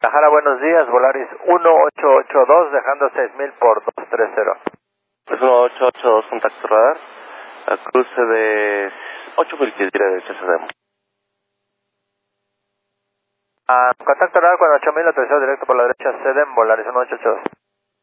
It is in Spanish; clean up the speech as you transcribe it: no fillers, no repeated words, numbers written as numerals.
Guadalajara, buenos días, Volaris 1882, dejando 6000 por 230. Es 1882, contacto radar, a cruce de 8000 pies derecha, cedemos. Contacto radar con 8000, aterrizado directo por la derecha, ceden, Volaris 1882.